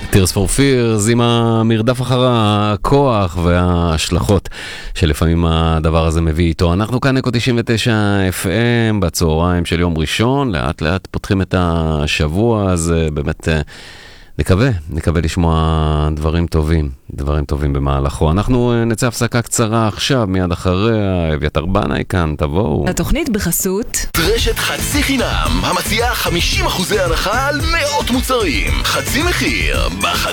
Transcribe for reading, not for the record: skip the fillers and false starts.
Tears for Fears עם המרדף אחר הכוח וההשלכות שלפעמים הדבר הזה מביא איתו. אנחנו כאן אקו 99 FM בצהריים של יום ראשון, לאט לאט פותחים את השבוע, אז באמת נקווה לשמוע דברים טובים במהלכו. אנחנו נצא הפסקה קצרה עכשיו, מיד אחריה, אביתר בנאי כאן, תבואו. התוכנית בחסות רשת חצי חינם, המציעה 50% הנחה על מאות מוצרים. חצי מחיר,